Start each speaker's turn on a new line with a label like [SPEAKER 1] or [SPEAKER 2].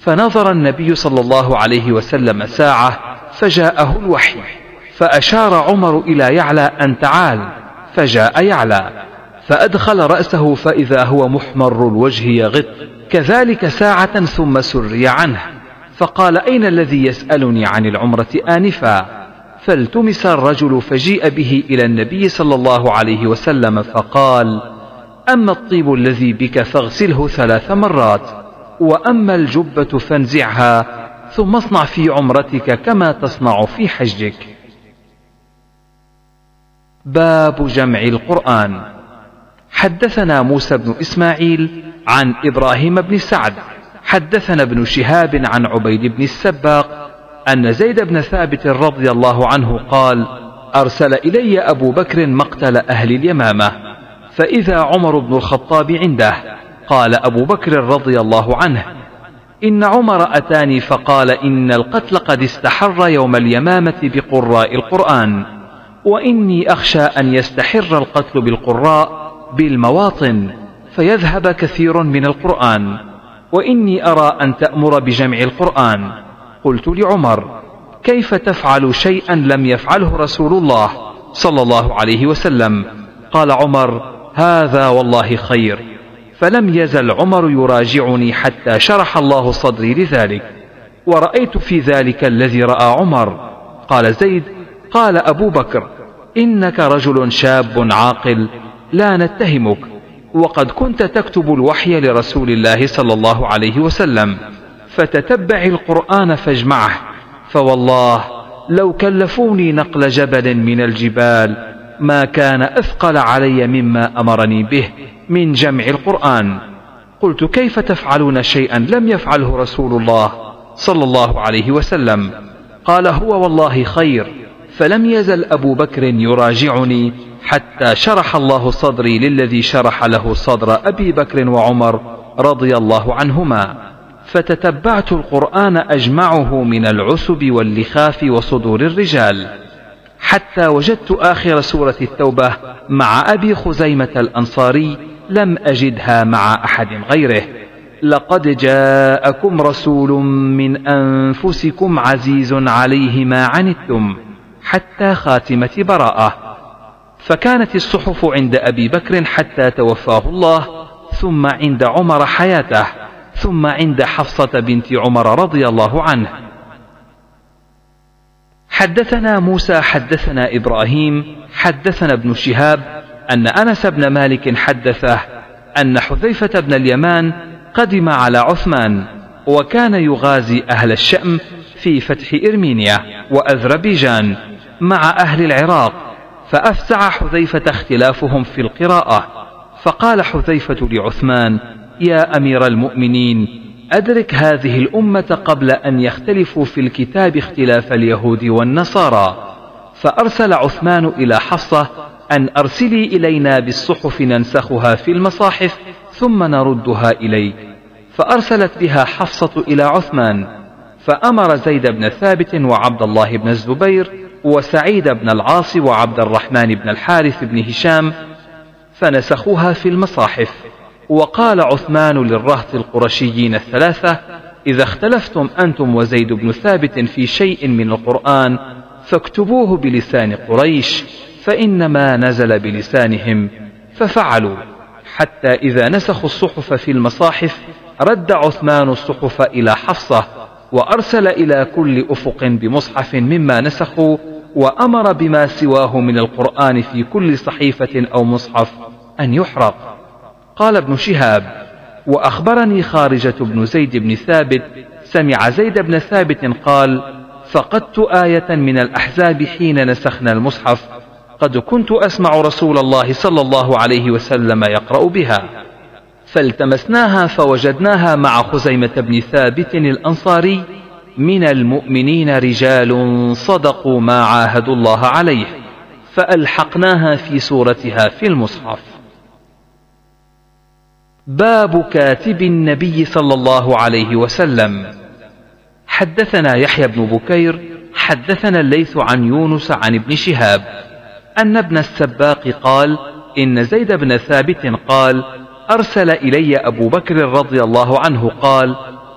[SPEAKER 1] فنظر النبي صلى الله عليه وسلم ساعة فجاءه الوحي، فأشار عمر إلى يعلى أن تعال، فجاء يعلى فأدخل رأسه فإذا هو محمر الوجه يغط، كذلك ساعة ثم سري عنه، فقال أين الذي يسألني عن العمرة آنفا؟ فالتمس الرجل فجيء به إلى النبي صلى الله عليه وسلم فقال: أما الطيب الذي بك فاغسله 3 مرات، وأما الجبة فانزعها، ثم اصنع في عمرتك كما تصنع في حجك. باب جمع القرآن. حدثنا موسى بن إسماعيل عن إبراهيم بن سعد حدثنا ابن شهاب عن عبيد بن السباق أن زيد بن ثابت رضي الله عنه قال: أرسل إلي أبو بكر مقتل أهل اليمامة، فإذا عمر بن الخطاب عنده. قال أبو بكر رضي الله عنه: إن عمر أتاني فقال: إن القتل قد استحر يوم اليمامة بقراء القرآن، وإني أخشى أن يستحر القتل بالقراء بالمواطن فيذهب كثير من القرآن، وإني أرى أن تأمر بجمع القرآن. قلت لعمر: كيف تفعل شيئا لم يفعله رسول الله صلى الله عليه وسلم؟ قال عمر: هذا والله خير. فلم يزل عمر يراجعني حتى شرح الله صدري لذلك، ورأيت في ذلك الذي رأى عمر. قال زيد: قال أبو بكر: إنك رجل شاب عاقل لا نتهمك، وقد كنت تكتب الوحي لرسول الله صلى الله عليه وسلم، فتتبع القرآن فاجمعه، فوالله لو كلفوني نقل جبل من الجبال ما كان أثقل علي مما أمرني به من جمع القرآن. قلت: كيف تفعلون شيئا لم يفعله رسول الله صلى الله عليه وسلم؟ قال: هو والله خير. فلم يزل أبو بكر يراجعني حتى شرح الله صدري للذي شرح له صدر أبي بكر وعمر رضي الله عنهما، فتتبعت القرآن أجمعه من العسب واللخاف وصدور الرجال، حتى وجدت آخر سورة التوبة مع أبي خزيمة الأنصاري لم أجدها مع أحد غيره: لقد جاءكم رسول من أنفسكم عزيز عليه ما عنتم، حتى خاتمة براءة. فكانت الصحف عند أبي بكر حتى توفاه الله، ثم عند عمر حياته، ثم عند حفصة بنت عمر رضي الله عنه. حدثنا موسى حدثنا إبراهيم حدثنا ابن شهاب أن أنس بن مالك حدثه أن حذيفة بن اليمان قدم على عثمان، وكان يغازي أهل الشأم في فتح إرمينيا وأذربيجان مع أهل العراق، فأفزع حذيفة اختلافهم في القراءة، فقال حذيفة لعثمان: يا أمير المؤمنين، أدرك هذه الأمة قبل أن يختلفوا في الكتاب اختلاف اليهود والنصارى. فأرسل عثمان إلى حفصة أن أرسلي إلينا بالصحف ننسخها في المصاحف ثم نردها إلي، فأرسلت بها حفصة إلى عثمان، فأمر زيد بن ثابت وعبد الله بن الزبير وسعيد بن العاص وعبد الرحمن بن الحارث بن هشام فنسخوها في المصاحف. وقال عثمان للرهط القرشيين 3: إذا اختلفتم أنتم وزيد بن ثابت في شيء من القرآن فاكتبوه بلسان قريش، فإنما نزل بلسانهم. ففعلوا، حتى إذا نسخوا الصحف في المصاحف رد عثمان الصحف إلى حفصة، وأرسل إلى كل أفق بمصحف مما نسخوا، وأمر بما سواه من القرآن في كل صحيفة أو مصحف أن يحرق. قال ابن شهاب: وأخبرني خارجة بن زيد بن ثابت سمع زيد بن ثابت قال: فقدت آية من الأحزاب حين نسخنا المصحف، قد كنت أسمع رسول الله صلى الله عليه وسلم يقرأ بها، فالتمسناها فوجدناها مع خزيمة بن ثابت الأنصاري: من المؤمنين رجال صدقوا ما عاهدوا الله عليه، فألحقناها في سورتها في المصحف. باب كاتب النبي صلى الله عليه وسلم. حدثنا يحيى بن بكير حدثنا الليث عن يونس عن ابن شهاب أن ابن السباق قال: إن زيد بن ثابت قال: أرسل إلي أبو بكر رضي الله عنه قال: